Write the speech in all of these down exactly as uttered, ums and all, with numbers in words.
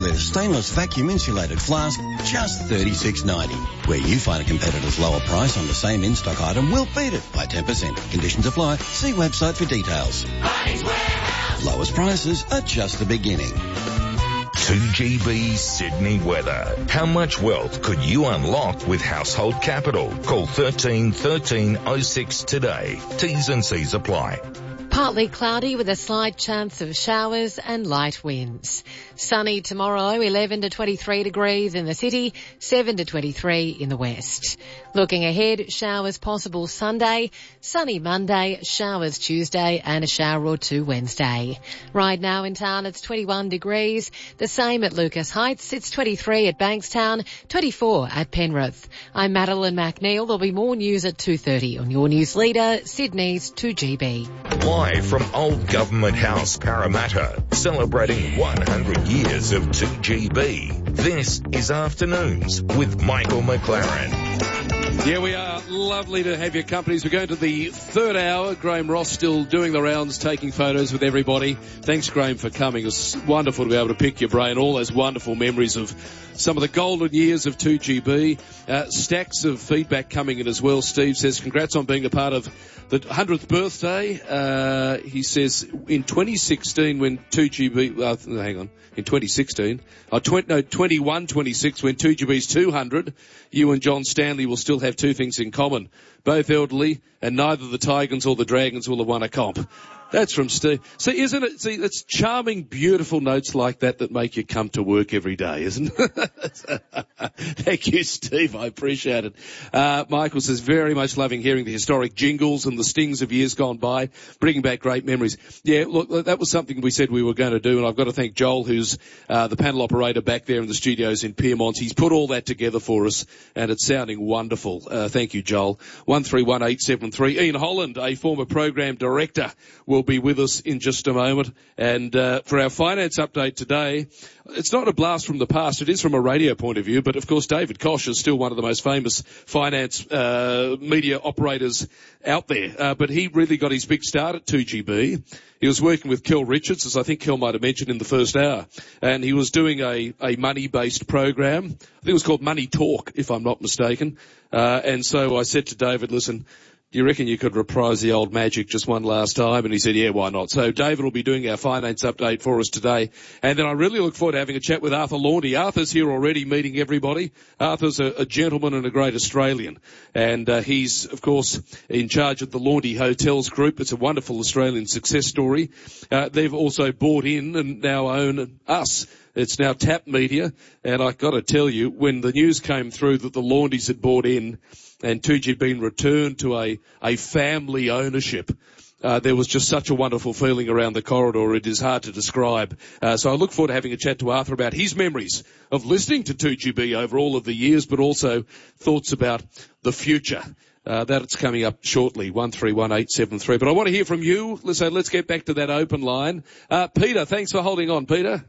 Aquarius stainless vacuum insulated flask, just thirty-six ninety. Where you find a competitor's lower price on the same in-stock item, we'll beat it by ten percent. Conditions apply. See website for details. Bunnings Warehouse. Lowest prices are just the beginning. two G B Sydney weather. How much wealth could you unlock with Household Capital? Call thirteen thirteen oh six today. T's and C's apply. Partly cloudy with a slight chance of showers and light winds. Sunny tomorrow, eleven to twenty-three degrees in the city, seven to twenty-three in the west. Looking ahead, showers possible Sunday, sunny Monday, showers Tuesday and a shower or two Wednesday. Right now in town it's twenty-one degrees, the same at Lucas Heights, it's twenty-three at Bankstown, twenty-four at Penrith. I'm Madeline McNeil. There'll be more news at two thirty on your news leader, Sydney's two G B. Live from Old Government House, Parramatta, celebrating one hundred years of two G B. This is Afternoons with Michael McLaren. Yeah, we are. Lovely to have your companies. We're going to the third hour. Graham Ross still doing the rounds, taking photos with everybody. Thanks, Graham, for coming. It's wonderful to be able to pick your brain. All those wonderful memories of some of the golden years of two G B. Uh, stacks of feedback coming in as well. Steve says, congrats on being a part of the one hundredth birthday. Uh, he says, in twenty sixteen when two G B, uh, hang on, in twenty sixteen, uh, twenty, no, twenty-one twenty-six when two G B's two hundred, you and John Stanley will still have two things in common. Both elderly, and neither the Tigers or the Dragons will have won a comp. That's from Steve. See, isn't it? See, it's charming, beautiful notes like that that make you come to work every day, isn't it? Thank you, Steve. I appreciate it. Uh, Michael says, very much loving hearing the historic jingles and the stings of years gone by, bringing back great memories. Yeah, look, that was something we said we were going to do, and I've got to thank Joel, who's uh, the panel operator back there in the studios in Pyrmont. He's put all that together for us, and it's sounding wonderful. Uh, thank you, Joel. one three one eight seven three. Ian Holland, a former program director, will be with us in just a moment. And uh, for our finance update today, it's not a blast from the past. It is from a radio point of view. But, of course, David Koch is still one of the most famous finance uh, media operators out there. Uh, but he really got his big start at two G B. He was working with Kel Richards, as I think Kel might have mentioned in the first hour. And he was doing a, a money-based program. I think it was called Money Talk, if I'm not mistaken. Uh, and so I said to David, listen, do you reckon you could reprise the old magic just one last time? And he said, yeah, why not? So David will be doing our finance update for us today. And then I really look forward to having a chat with Arthur Laundy. Arthur's here already meeting everybody. Arthur's a, a gentleman and a great Australian. And uh, he's, of course, in charge of the Laundy Hotels Group. It's a wonderful Australian success story. Uh, they've also bought in and now own us. It's now Tap Media. And I got to tell you, when the news came through that the Laundys had bought in and two G been returned to a, a family ownership, uh, there was just such a wonderful feeling around the corridor. It is hard to describe. Uh, so I look forward to having a chat to Arthur about his memories of listening to two G B over all of the years, but also thoughts about the future. Uh, that's coming up shortly, one three one eight seven three. But I want to hear from you. So let's get back to that open line. Uh, Peter, thanks for holding on, Peter.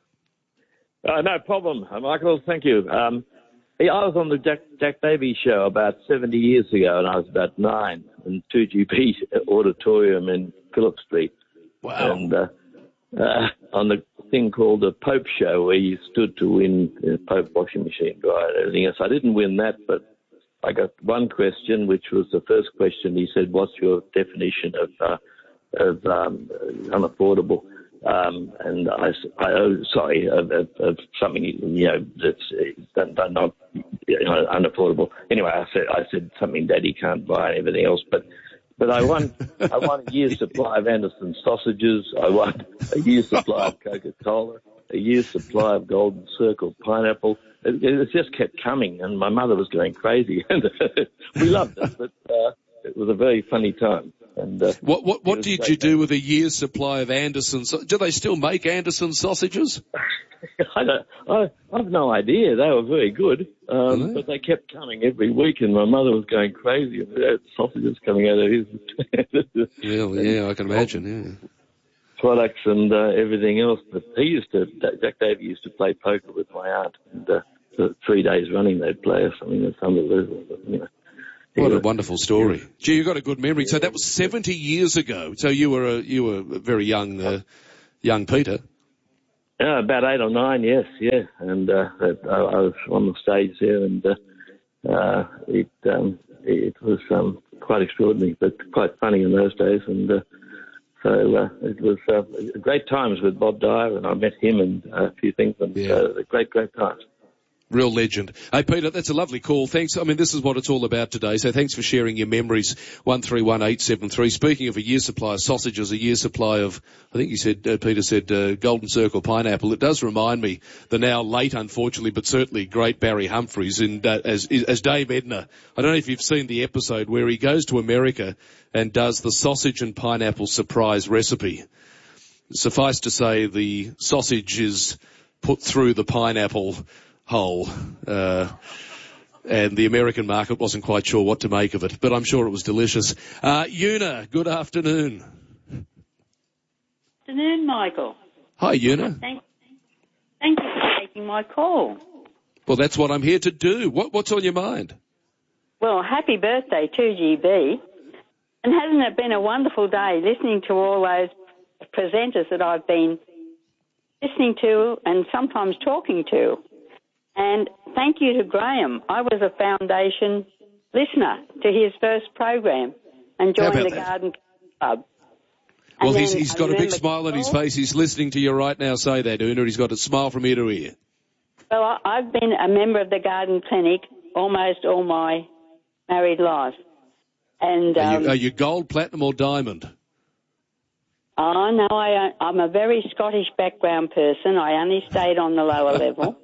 Uh, no problem, Michael. Thank you. Um, I was on the Jack, Jack Davies show about seventy years ago, and I was about nine in two G B Auditorium in Phillip Street. Wow. And uh, uh, on the thing called the Pope Show, where you stood to win the Pope washing machine dryer and everything else. I didn't win that, but I got one question, which was the first question. He said, what's your definition of, uh, of um, unaffordable? Um, and I, I oh, sorry, of, of, of something, you know, that's uh, not, you know, unaffordable. Anyway, I said, I said something Daddy can't buy and everything else, but, but I won, I won a year's supply of Anderson sausages. I won a year's supply of Coca-Cola, a year's supply of Golden Circle pineapple. It, it just kept coming, and my mother was going crazy. And we loved it, but uh, it was a very funny time. And, uh, what what, what did you do with a year's supply of Anderson? Do they still make Anderson sausages? I don't. I I've no idea. They were very good, um, they? but they kept coming every week, and my mother was going crazy about sausages coming out of his. yeah, yeah, I can imagine. Yeah. Products and uh, everything else. But he used to. Jack Davey used to play poker with my aunt, and uh, for three days running they'd play or something. That's unbelievable. But, you know. What a wonderful story. Gee, you got a good memory. So that was seventy years ago. So you were a, you were a very young, uh, young Peter. Yeah, about eight or nine, yes, yeah. And uh, I, I was on the stage there, and uh, uh, it um, it was um, quite extraordinary, but quite funny in those days. And uh, so uh, it was uh, great times with Bob Dyer, and I met him and a few things, and Yeah. uh, great, great times. Real legend. Hey, Peter, that's a lovely call. Thanks. I mean, this is what it's all about today. So thanks for sharing your memories. one three one eight seven three. Speaking of a year's supply of sausages, a year's supply of, I think you said, uh, Peter said, uh, Golden Circle pineapple. It does remind me the now late, unfortunately, but certainly great Barry Humphries and uh, as, as Dave Edna. I don't know if you've seen the episode where he goes to America and does the sausage and pineapple surprise recipe. Suffice to say, the sausage is put through the pineapple hole, uh, and the American market wasn't quite sure what to make of it, but I'm sure it was delicious. Uh, Una, good afternoon. Afternoon, Michael. Hi, Una. Thank, thank you for taking my call. Well, that's what I'm here to do. What, what's on your mind? Well, happy birthday, two G B. And hasn't it been a wonderful day listening to all those presenters that I've been listening to and sometimes talking to? And thank you to Graham. I was a foundation listener to his first program and joined the that? Garden Club. Well, And he's, then he's I got a big remember- smile on his face. He's listening to you right now say that, Una. He's got a smile from ear to ear. Well, I- I've been a member of the Garden Clinic almost all my married life. And Are, um, you, are you gold, platinum or diamond? Oh, no, I, I'm a very Scottish background person. I only stayed on the lower level.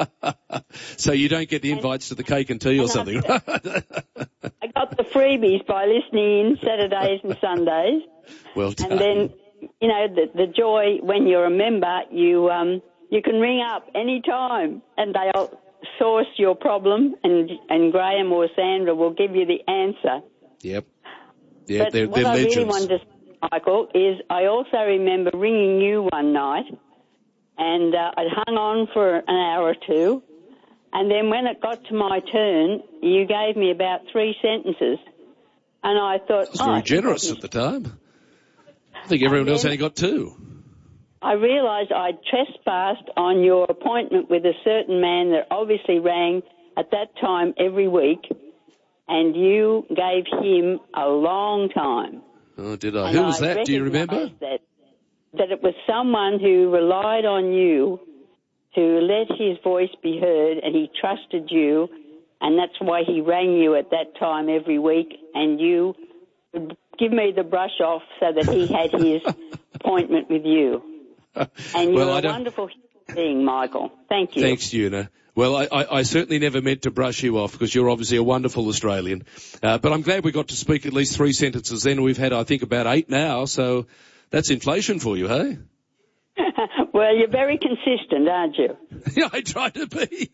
So you don't get the invites to the cake and tea or and something, I- right? I got the freebies by listening in Saturdays and Sundays. Well done. And then, you know, the, the joy when you're a member, you um, you can ring up any time and they'll source your problem and, and Graham or Sandra will give you the answer. Yep. Yeah, But they're, what they're I legends. really wanted to say, Michael, is I also remember ringing you one night and uh, I'd hung on for an hour or two, and then when it got to my turn, you gave me about three sentences, and I thought, It was oh, very I generous think at the time. I think everyone else then- only got two. I realised I'd trespassed on your appointment with a certain man that obviously rang at that time every week, and you gave him a long time. Oh, did I? And Who was I that? Do you remember? recognised That, that it was someone who relied on you to let his voice be heard, and he trusted you, and that's why he rang you at that time every week, and you would give me the brush off so that he had his appointment with you. And you're Well, I a don't- wonderful thing, Michael. Thank you. Thanks, Una. Well, I, I, I certainly never meant to brush you off because you're obviously a wonderful Australian. Uh, but I'm glad we got to speak at least three sentences then. We've had, I think, about eight now, so that's inflation for you, hey? Well, you're very consistent, aren't you? Yeah, I try to be.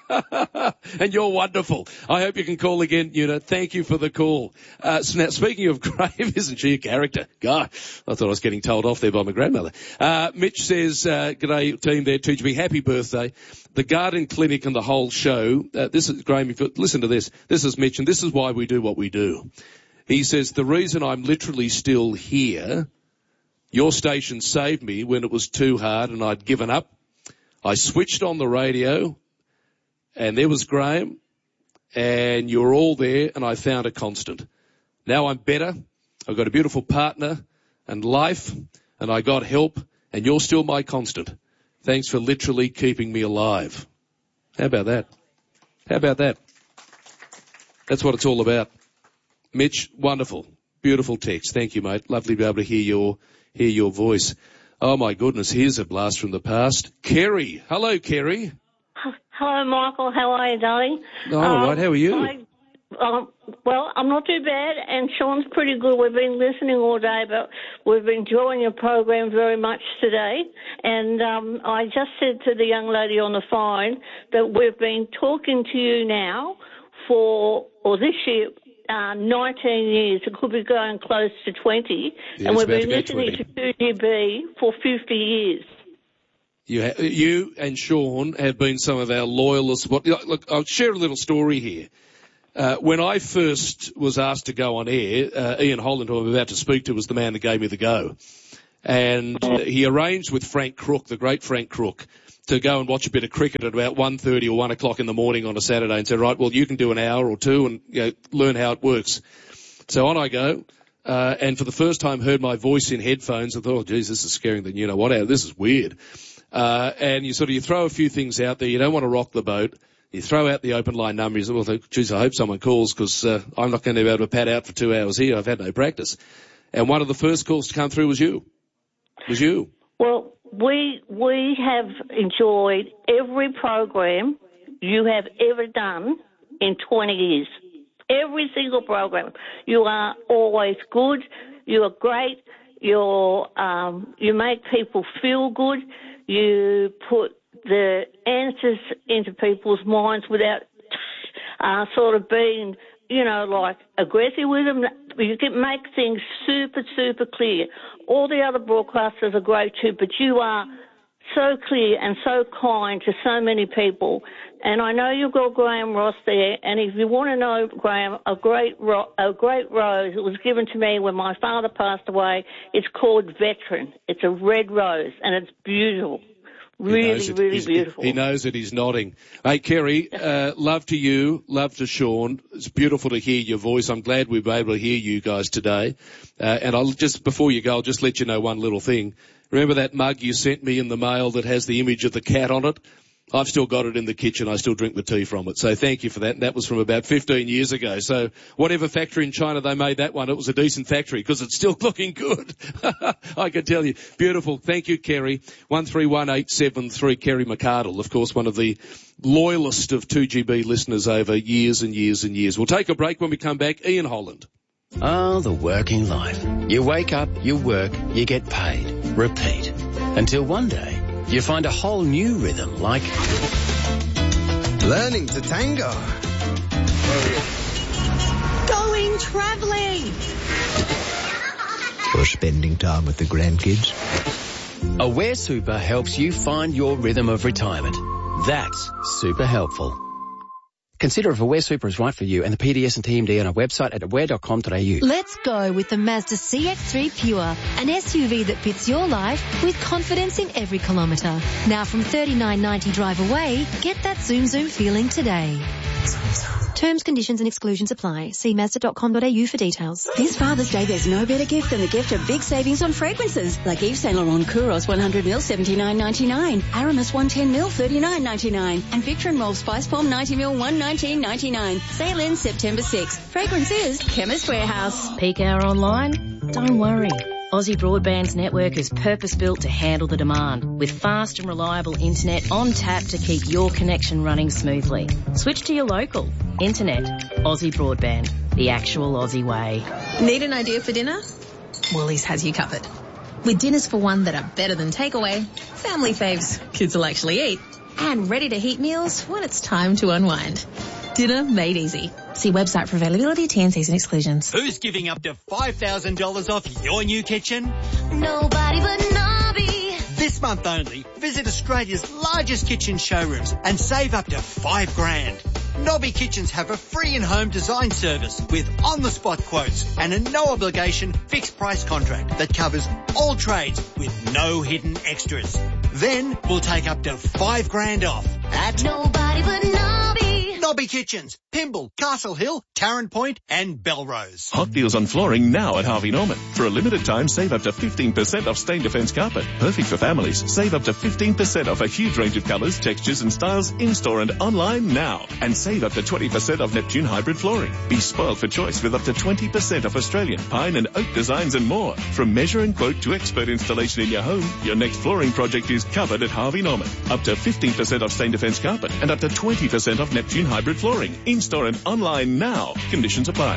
And you're wonderful. I hope you can call again, Una. Thank you for the call. Uh, so now, speaking of Graham, isn't she a character? God, I thought I was getting told off there by my grandmother. Uh, Mitch says, uh, g'day team there, two G B, happy birthday. The Garden Clinic and the whole show. Uh, this is, Graham, if you, listen to this. This is Mitch, and this is why we do what we do. He says, the reason I'm literally still here, your station saved me when it was too hard and I'd given up. I switched on the radio and there was Graham and you were all there and I found a constant. Now I'm better. I've got a beautiful partner and life and I got help and you're still my constant. Thanks for literally keeping me alive. How about that? How about that? That's what it's all about. Mitch, wonderful. Beautiful text. Thank you, mate. Lovely to be able to hear your hear your voice. Oh, my goodness, here's a blast from the past. Kerry. Hello, Kerry. Hello, Michael. How are you, darling? Oh, all right. How are you? I, um, well, I'm not too bad, and Sean's pretty good. We've been listening all day, but we've been enjoying your program very much today. And um, I just said to the young lady on the phone that we've been talking to you now for, or this year, Uh, nineteen years. It could be going close to twenty. Yeah, and it's we've about to been go listening twenty. to two G B for fifty years. You, ha- you and Sean have been some of our loyalists. What, look, I'll share a little story here. Uh, when I first was asked to go on air, uh, Ian Holland, who I'm about to speak to, was the man that gave me the go. And he arranged with Frank Crook, the great Frank Crook, to go and watch a bit of cricket at about one thirty or one o'clock in the morning on a Saturday and said, right, well, you can do an hour or two and, you know, learn how it works. So on I go, uh, and for the first time heard my voice in headphones. I thought, oh, geez, this is scaring the you-know-what out. This is weird. Uh, and you sort of, you throw a few things out there. You don't want to rock the boat. You throw out the open line number. You say, well, geez, I hope someone calls because uh, I'm not going to be able to pad out for two hours here. I've had no practice. And one of the first calls to come through was you. Was you. Well, we we have enjoyed every program you have ever done in twenty years. Every single program. You are always good. You are great. You're, um, you make people feel good. You put the answers into people's minds without uh, sort of being, you know, like aggressive with them. You can make things super, super clear. All the other broadcasters are great too, but you are so clear and so kind to so many people. And I know you've got Graham Ross there, and if you want to know, Graham, a great, ro- a great rose, it was given to me when my father passed away. It's called Veteran. It's a red rose, and it's beautiful. Really, really he's, beautiful. He knows it. He's nodding. Hey, Kerry, uh, love to you, love to Sean. It's beautiful to hear your voice. I'm glad we were able to hear you guys today. Uh, and I'll just, before you go, I'll just let you know one little thing. Remember that mug you sent me in the mail that has the image of the cat on it? I've still got it in the kitchen. I still drink the tea from it. So thank you for that. And that was from about fifteen years ago. So whatever factory in China they made that one, it was a decent factory because it's still looking good. I can tell you. Beautiful. Thank you, Kerry. one three one eight seven three, Kerry McArdle, of course, one of the loyalist of two G B listeners over years and years and years. We'll take a break. When we come back, Ian Holland. Oh, the working life. You wake up, you work, you get paid. Repeat. Until one day, you find a whole new rhythm like learning to tango, going travelling, or spending time with the grandkids. Aware Super helps you find your rhythm of retirement. That's super helpful. Consider if Aware Super is right for you and the P D S and T M D on our website at aware dot com dot a u. Let's go with the Mazda C X three Pure, an S U V that fits your life with confidence in every kilometre. Now from thirty-nine ninety drive away, get that zoom zoom feeling today. Terms, conditions and exclusions apply. See mazda dot com dot a u for details. This Father's Day, there's no better gift than the gift of big savings on fragrances. Like Yves Saint Laurent Kouros one hundred milliliters, seventy-nine ninety-nine. Aramis one hundred ten milliliters, thirty-nine ninety-nine. And Victor and Rolf Spice Palm ninety milliliters, one hundred nineteen ninety-nine. Sale ends September sixth. Fragrance is Chemist Warehouse. Peak hour online? Don't worry. Aussie Broadband's network is purpose-built to handle the demand, with fast and reliable internet on tap to keep your connection running smoothly. Switch to your local. Internet. Aussie Broadband. The actual Aussie way. Need an idea for dinner? Woolies has you covered. With dinners for one that are better than takeaway, family faves kids will actually eat, and ready-to-heat meals when it's time to unwind. Dinner made easy. See website for availability, T and Cs and exclusions. Who's giving up to five thousand dollars off your new kitchen? Nobody but Nobby. This month only, visit Australia's largest kitchen showrooms and save up to five grand. Nobby Kitchens have a free in-home design service with on-the-spot quotes and a no-obligation fixed-price contract that covers all trades with no hidden extras. Then we'll take up to five grand off at Nobody but Nobby. Nobby Kitchens, Pymble, Castle Hill, Tarrant Point and Belrose. Hot deals on flooring now at Harvey Norman. For a limited time, save up to fifteen percent off Stain Defence carpet. Perfect for families. Save up to fifteen percent off a huge range of colours, textures and styles in-store and online now. And save up to twenty percent off Neptune hybrid flooring. Be spoiled for choice with up to twenty percent off Australian, pine and oak designs and more. From measure and quote to expert installation in your home, your next flooring project is covered at Harvey Norman. Up to fifteen percent off Stain Defence carpet and up to twenty percent off Neptune hybrid flooring. In-store and online now. Conditions apply.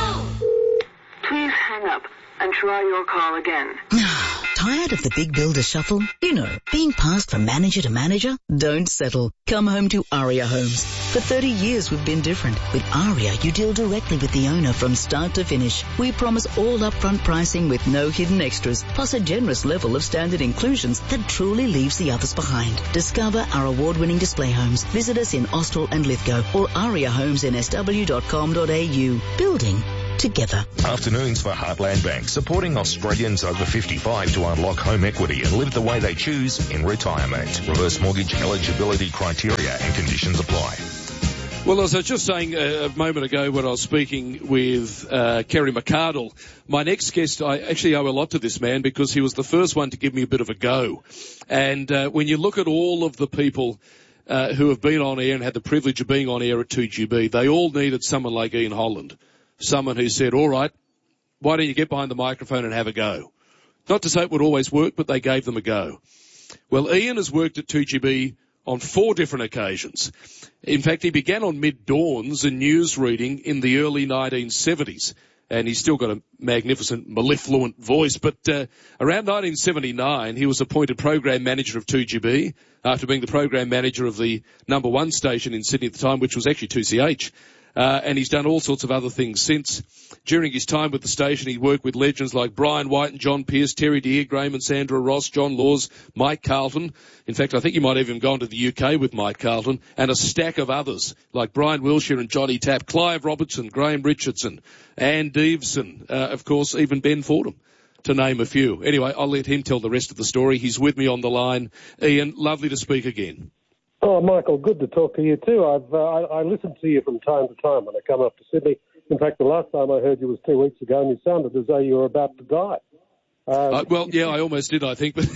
Please hang up and try your call again. Tired of the big builder shuffle? You know, being passed from manager to manager? Don't settle. Come home to Aria Homes. For thirty years we've been different. With Aria, you deal directly with the owner from start to finish. We promise all upfront pricing with no hidden extras, plus a generous level of standard inclusions that truly leaves the others behind. Discover our award-winning display homes. Visit us in Austral and Lithgow or aria homes n s w dot com dot a u. Building together. Afternoons for Heartland Bank, supporting Australians over fifty-five to unlock home equity and live the way they choose in retirement. Reverse mortgage eligibility criteria and conditions apply. Well, as I was just saying a moment ago when I was speaking with uh, Kerry McArdle, my next guest, I actually owe a lot to this man because he was the first one to give me a bit of a go. And uh, when you look at all of the people uh, who have been on air and had the privilege of being on air at two G B, they all needed someone like Ian Holland, someone who said, all right, why don't you get behind the microphone and have a go? Not to say it would always work, but they gave them a go. Well, Ian has worked at two G B on four different occasions. In fact, he began on mid-dawns and news reading in the early nineteen seventies, and he's still got a magnificent, mellifluent voice. But uh, around nineteen seventy-nine, he was appointed program manager of two G B after being the program manager of the number one station in Sydney at the time, which was actually two C H. Uh, and he's done all sorts of other things since. During his time with the station, he worked with legends like Brian White and John Pearce, Terry Deer, Graham and Sandra Ross, John Laws, Mike Carlton. In fact, I think he might have even gone to the U K with Mike Carlton, and a stack of others like Brian Wilshire and Johnny Tapp, Clive Robertson, Graham Richardson, Ann Deveson, uh, of course, even Ben Fordham, to name a few. Anyway, I'll let him tell the rest of the story. He's with me on the line. Ian, lovely to speak again. Oh, Michael, good to talk to you too. I've uh, I, I listen to you from time to time when I come up to Sydney. In fact, the last time I heard you was two weeks ago, and you sounded as though you were about to die. Um, uh, well, yeah, I almost did, I think. But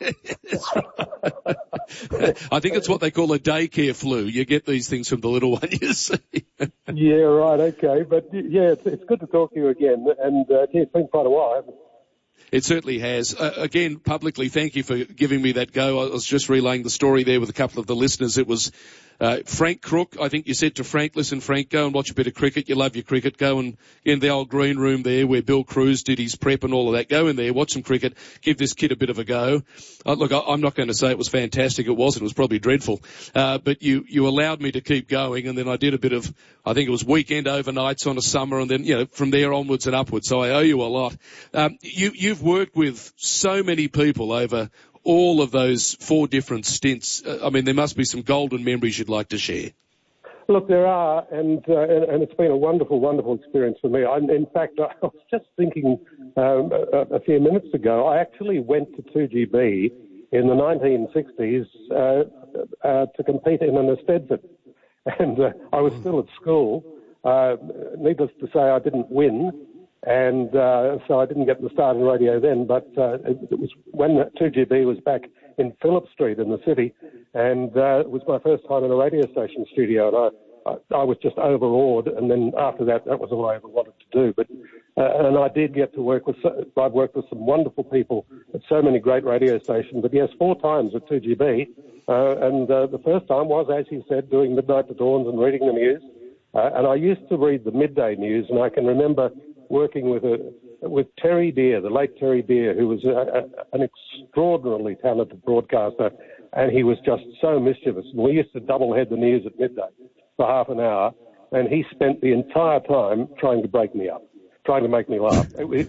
I think it's what they call a daycare flu. You get these things from the little one, you see. Yeah, right, okay. But, yeah, it's, it's good to talk to you again. And uh, it's been quite a while, hasn't it? It certainly has. Uh, again, publicly, thank you for giving me that go. I was just relaying the story there with a couple of the listeners. It was uh, Frank Crook. I think you said to Frank, listen, Frank, go and watch a bit of cricket. You love your cricket. Go and in the old green room there where Bill Cruz did his prep and all of that. Go in there, watch some cricket, give this kid a bit of a go. Uh, look, I, I'm not going to say it was fantastic. It wasn't. It was probably dreadful. Uh, but you, you allowed me to keep going, and then I did a bit of, I think it was weekend overnights on a summer, and then, you know, from there onwards and upwards. So I owe you a lot. Um, you, you've worked with so many people over all of those four different stints. Uh, I mean, there must be some golden memories you'd like to share. Look, there are, and uh, and, and it's been a wonderful, wonderful experience for me. I, in fact, I was just thinking um, a, a few minutes ago, I actually went to two G B in the nineteen sixties uh, uh, to compete in an Eisteddfod, and uh, I was still at school. Uh, needless to say, I didn't win. And uh, so I didn't get the start in radio then, but uh, it, it was when two G B was back in Phillip Street in the city, and uh, it was my first time in a radio station studio, and I, I, I was just overawed. And then after that, that was all I ever wanted to do. But uh, and I did get to work with. I've worked with some wonderful people at so many great radio stations. But yes, four times at two G B, uh, and uh, the first time was, as you said, doing Midnight to Dawns and reading the news. Uh, and I used to read the midday news, and I can remember working with a, with Terry Deer, the late Terry Deer, who was a, a, an extraordinarily talented broadcaster, and he was just so mischievous. And we used to double-head the news at midday for half an hour, and he spent the entire time trying to break me up, trying to make me laugh.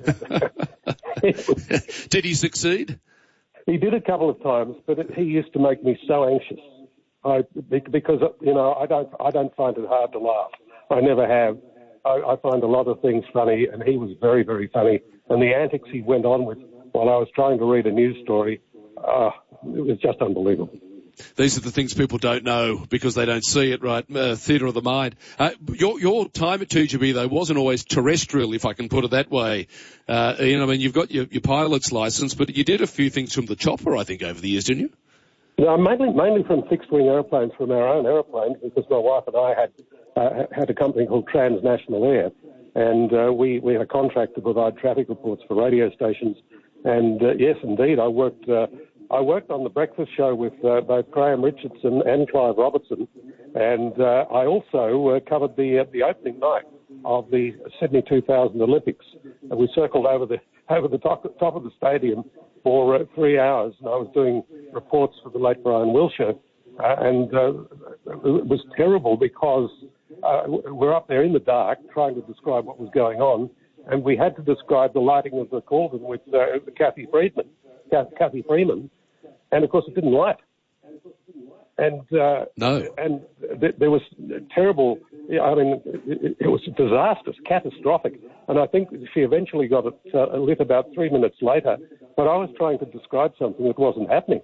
Did he succeed? He did a couple of times, but it, he used to make me so anxious. I, because, you know, I don't, I don't find it hard to laugh. I never have. I, I find a lot of things funny, and he was very, very funny. And the antics he went on with while I was trying to read a news story, uh, it was just unbelievable. These are the things people don't know because they don't see it, right? Uh, theatre of the mind. Uh, your, your time at two G B, though, wasn't always terrestrial, if I can put it that way. Uh, you know, I mean, you've got your, your pilot's licence, but you did a few things from the chopper, I think, over the years, didn't you? No, mainly, mainly from fixed-wing aeroplanes, from our own aeroplanes, because my wife and I had uh, had a company called Transnational Air, and uh, we, we had a contract to provide traffic reports for radio stations. And uh, yes, indeed, I worked uh, I worked on the breakfast show with uh, both Graham Richardson and Clive Robertson, and uh, I also uh, covered the uh, the opening night of the Sydney two thousand Olympics. And we circled over the over the top, top of the stadium for uh, three hours, and I was doing reports for the late Brian Wilshire, uh, and uh, it was terrible because uh, we're up there in the dark trying to describe what was going on, and we had to describe the lighting of the Cauldron with uh, Kathy Friedman, Kathy Freeman, and of course it didn't light. And uh, no. and th- there was terrible I mean, it, it was disastrous, catastrophic. And I think she eventually got it uh, lit about three minutes later. But I was trying to describe something that wasn't happening.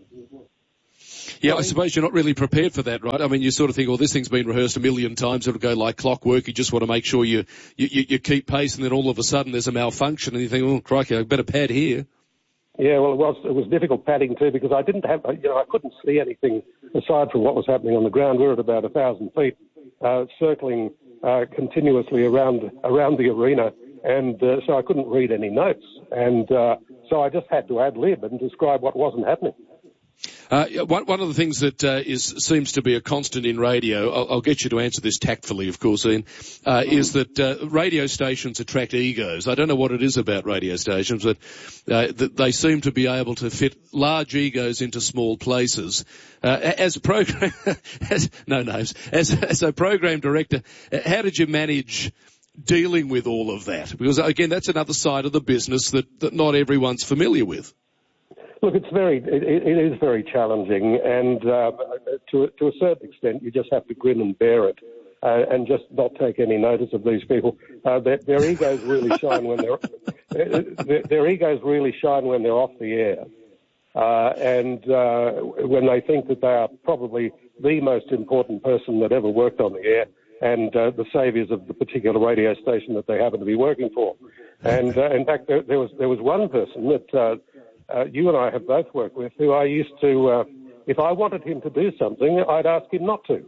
Yeah, I suppose you're not really prepared for that, right? I mean, you sort of think, well, this thing's been rehearsed a million times. It'll go like clockwork. You just want to make sure you, you, you keep pace, and then all of a sudden there's a malfunction, and you think, oh, crikey, I better pad here. Yeah, well, it was it was difficult padding too, because I didn't have, you know, I couldn't see anything aside from what was happening on the ground. We were at about a thousand feet, uh, circling uh, continuously around around the arena, and uh, so I couldn't read any notes, and uh, so I just had to ad lib and describe what wasn't happening. Uh, one, one of the things that uh, is seems to be a constant in radio, I'll, I'll get you to answer this tactfully, of course, Ian, uh, is that uh, radio stations attract egos. I don't know what it is about radio stations, but uh, that they seem to be able to fit large egos into small places. Uh, as a program, as, no names, as, as a program director, how did you manage dealing with all of that? Because, again, that's another side of the business that, that not everyone's familiar with. Look, it's very, it, it is very challenging, and uh, to, to a certain extent, you just have to grin and bear it, uh, and just not take any notice of these people. Uh, their, their egos really shine when they're their, their egos really shine when they're off the air, uh, and uh, when they think that they are probably the most important person that ever worked on the air, and uh, the saviours of the particular radio station that they happen to be working for. And uh, in fact, there, there was there was one person that. Uh, Uh, you and I have both worked with, who I used to, uh, if I wanted him to do something, I'd ask him not to.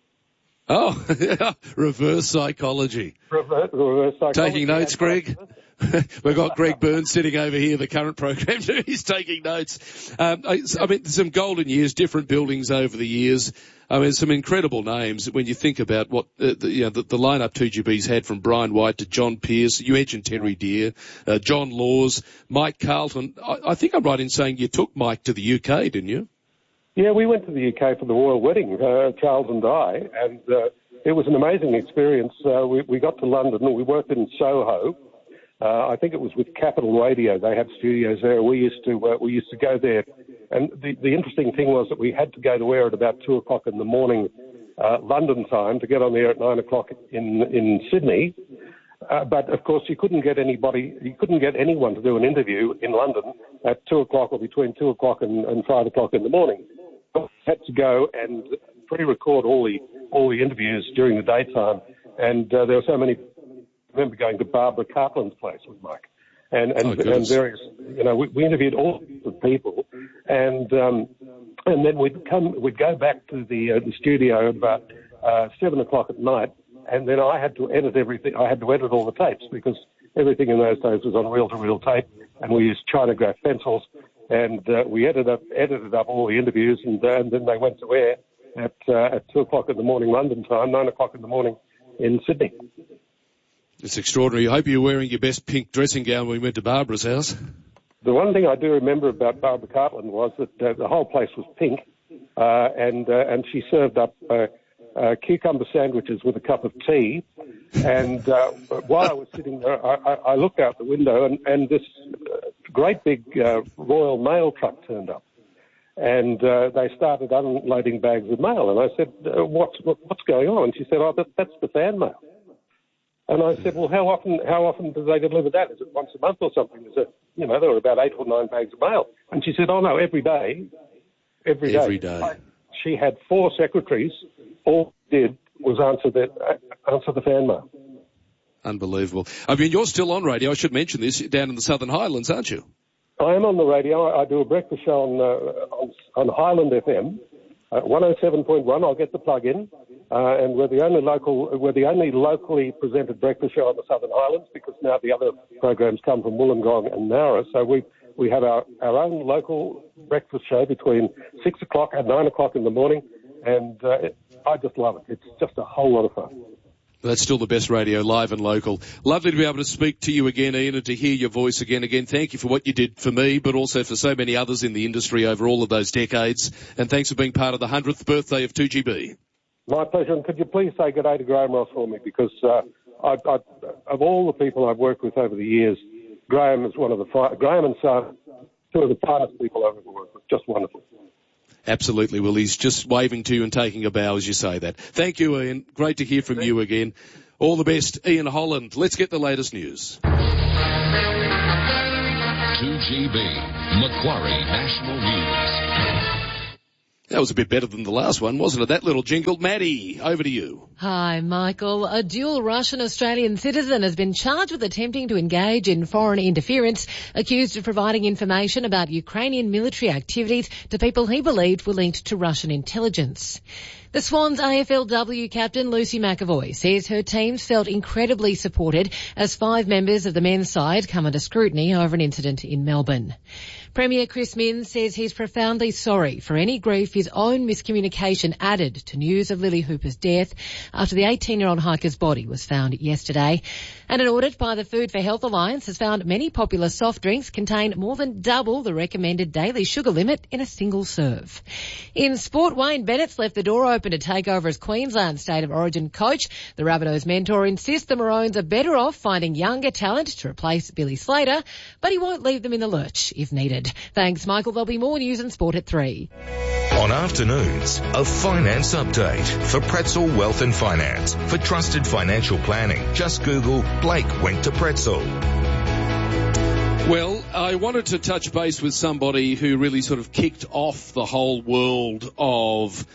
Oh, reverse psychology. Reverse, reverse psychology. Taking notes, Greg? We've got Greg Burns sitting over here, the current program. He's taking notes. Um, I, I mean, some golden years, different buildings over the years. I mean, some incredible names when you think about what uh, the, you know, the, the lineup two G B's had, from Brian White to John Pearce. You mentioned Terry Deer, uh, John Laws, Mike Carlton. I, I think I'm right in saying you took Mike to the U K, didn't you? Yeah, we went to the U K for the royal wedding, uh, Charles and I, and uh, it was an amazing experience. Uh, we, we got to London, and we worked in Soho. Uh, I think it was with Capital Radio. They had studios there. We used to uh, we used to go there, and the, the interesting thing was that we had to go to air at about two o'clock in the morning, uh, London time, to get on the air at nine o'clock in in Sydney. Uh, but of course, you couldn't get anybody, you couldn't get anyone to do an interview in London at two o'clock or between two o'clock and, and five o'clock in the morning. We had to go and pre-record all the all the interviews during the daytime, and uh, there were so many. I remember going to Barbara Cartland's place with Mike, and and, oh, and various, you know, we, we interviewed all sorts of people, and um, and then we'd come, we'd go back to the uh, the studio at about uh, seven o'clock at night, and then I had to edit everything. I had to edit all the tapes, because everything in those days was on reel-to-reel tape, and we used Chinograph pencils, and uh, we edited up edited up all the interviews, and, uh, and then they went to air at uh, at two o'clock in the morning London time, nine o'clock in the morning in Sydney. It's extraordinary. I hope you were wearing your best pink dressing gown when we went to Barbara's house. The one thing I do remember about Barbara Cartland was that uh, the whole place was pink, uh, and uh, and she served up uh, uh, cucumber sandwiches with a cup of tea. And uh, while I was sitting there, I, I looked out the window, and, and this great big uh, Royal Mail truck turned up. And uh, they started unloading bags of mail. And I said, uh, what's, what, what's going on? And she said, oh, that, that's the fan mail. And I said, well, how often how often do they deliver that? Is it once a month or something? Is it, you know, there were about eight or nine bags of mail. And she said, oh, no, every day. Every day. Every day. She had four secretaries. All they did was answer the, uh, answer the fan mail. Unbelievable. I mean, you're still on radio. I should mention this, down in the Southern Highlands, aren't you? I am on the radio. I, I do a breakfast show on, uh, on, on Highland F M, uh, one oh seven point one. I'll get the plug in. Uh, and we're the only local, we're the only locally presented breakfast show on the Southern Highlands, because now the other programs come from Wollongong and Nowra. So we, we have our, our own local breakfast show between six o'clock and nine o'clock in the morning. And, uh, it, I just love it. It's just a whole lot of fun. That's still the best radio, live and local. Lovely to be able to speak to you again, Ian, and to hear your voice again. Again, thank you for what you did for me, but also for so many others in the industry over all of those decades. And thanks for being part of the hundredth birthday of two G B. My pleasure. And could you please say good day to Graham Ross for me? Because uh, I, I, of all the people I've worked with over the years, Graham is one of the fi- Graham and Son, two of the finest people I've ever worked with. Just wonderful. Absolutely, Will. He's just waving to you and taking a bow as you say that. Thank you, Ian. Great to hear from you again. All the best, Ian Holland. Let's get the latest news. two G B, Macquarie National News. That was a bit better than the last one, wasn't it? That little jingle. Maddie, over to you. Hi, Michael. A dual Russian-Australian citizen has been charged with attempting to engage in foreign interference, accused of providing information about Ukrainian military activities to people he believed were linked to Russian intelligence. The Swans A F L W captain Lucy McAvoy says her teams felt incredibly supported as five members of the men's side come under scrutiny over an incident in Melbourne. Premier Chris Minns says he's profoundly sorry for any grief his own miscommunication added to news of Lily Hooper's death after the eighteen-year-old hiker's body was found yesterday. And an audit by the Food for Health Alliance has found many popular soft drinks contain more than double the recommended daily sugar limit in a single serve. In sport, Wayne Bennett's left the door open to take over as Queensland State of Origin coach. The Rabbitohs mentor insists the Maroons are better off finding younger talent to replace Billy Slater, but he won't leave them in the lurch if needed. Thanks, Michael. There'll be more news and sport at three. On afternoons, a finance update for Pretzel Wealth and Finance. For trusted financial planning, just Google Blake went to Pretzel. Well, I wanted to touch base with somebody who really sort of kicked off the whole world of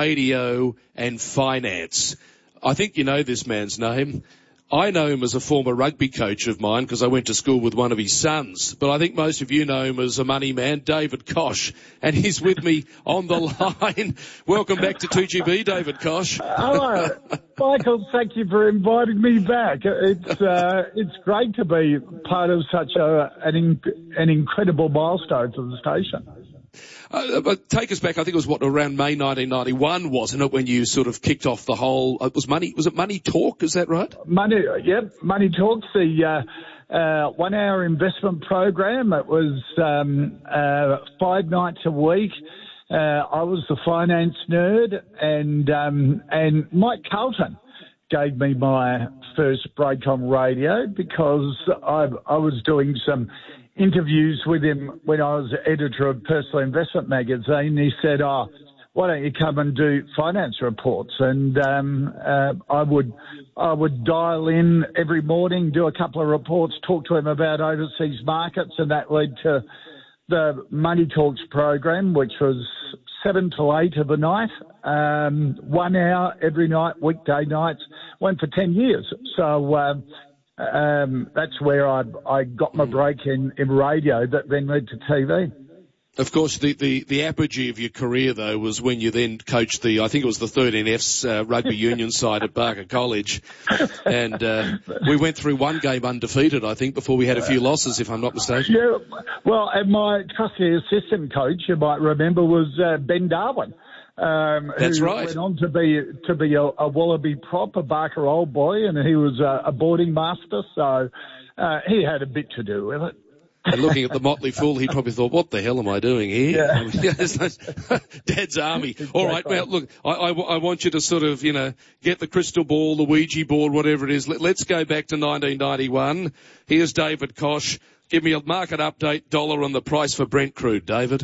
radio and finance. I think you know this man's name. I know him as a former rugby coach of mine because I went to school with one of his sons. But I think most of you know him as a money man, David Koch. And he's with me on the line. Welcome back to two G B, David Koch. Hello. Michael, thank you for inviting me back. It's uh, it's great to be part of such a, an, in, an incredible milestone for the station. Uh, but take us back. I think it was what around May nineteen ninety-one, wasn't it, when you sort of kicked off the whole? It was money. Was it Money Talk? Is that right? Money. Yep. Money Talk's the uh, uh, one-hour investment program. It was um, uh, five nights a week. Uh, I was the finance nerd, and um, and Mike Carlton gave me my first break on radio because I, I was doing some interviews with him when I was editor of Personal Investment Magazine. He said, oh, why don't you come and do finance reports? And um, uh, I would I would dial in every morning, do a couple of reports, talk to him about overseas markets, and that led to the Money Talks program, which was seven to eight of the night, um, one hour every night, weekday nights, went for ten years. So um, um, that's where I, I got my break in, in radio that then led to T V. Of course, the, the, the apogee of your career, though, was when you then coached the, I think it was the thirteen F's uh, rugby union side at Barker College. And uh, we went through one game undefeated, I think, before we had a few losses, if I'm not mistaken. Yeah, well, and my trusty assistant coach, you might remember, was uh, Ben Darwin. Um, That's who right. went on to be to be a, a Wallaby prop, a Barker old boy, and he was a, a boarding master, so uh, he had a bit to do with it. And looking at the Motley Fool, he probably thought, what the hell am I doing here? Yeah. Dad's army. All right, well, look, I, I, I want you to sort of, you know, get the crystal ball, the Ouija board, whatever it is. Let, let's go back to nineteen ninety-one. Here's David Koch. Give me a market update, dollar on the price for Brent crude, David.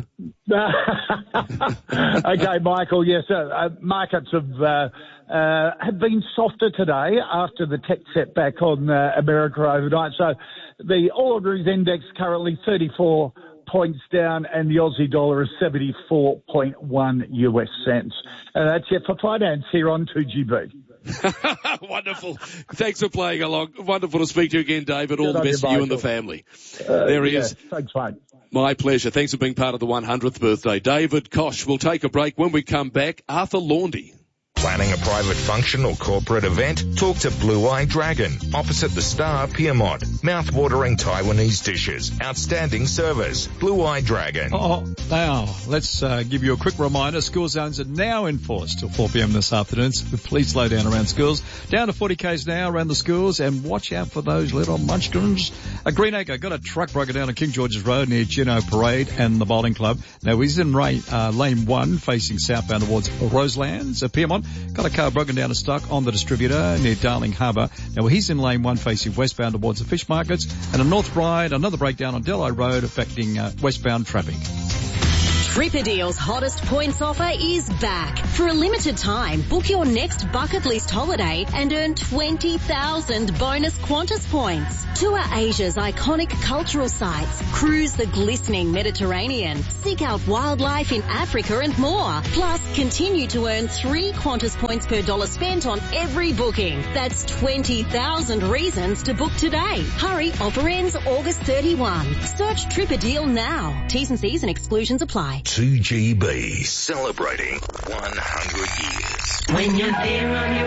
Okay, Michael, yes, uh, uh, markets have, uh, uh, have been softer today after the tech setback on uh, America overnight. So the All Ordinaries Index currently thirty-four points down and the Aussie dollar is seventy-four point one U S cents. And that's it for finance here on two G B. Wonderful. Thanks for playing along. Wonderful to speak to you again, David. All Good the best you, to you and the Michael. family. Uh, there he yeah, is. Thanks, mate. My pleasure. Thanks for being part of the one hundredth birthday. David Koch. We'll take a break. When we come back, Arthur Laundy. Planning a private function or corporate event? Talk to Blue Eye Dragon, opposite the Star, Piermont. Mouth-watering Taiwanese dishes. Outstanding service. Blue Eye Dragon. Oh, now, let's uh, give you a quick reminder. School zones are now enforced till four p.m. this afternoon, so please slow down around schools. Down to forty kays now around the schools, and watch out for those little munchkins. A Greenacre got a truck broken down on King George's Road near Gino Parade and the Bowling Club. Now, he's in ra- uh, lane one, facing southbound towards Roselands. Uh, Piermont got a car broken down and stuck on the distributor near Darling Harbour. Now, he's in lane one, facing westbound towards the fish markets. And in North Ryde, another breakdown on Delhi Road affecting uh, westbound traffic. Tripadeal's hottest points offer is back. For a limited time, book your next bucket list holiday and earn twenty thousand bonus Qantas points. Tour Asia's iconic cultural sites, cruise the glistening Mediterranean, seek out wildlife in Africa and more. Plus, continue to earn three Qantas points per dollar spent on every booking. That's twenty thousand reasons to book today. Hurry, offer ends August thirty-first. Search Tripadeal now. T's and C's and exclusions apply. two G B, celebrating one hundred years. When you're there on your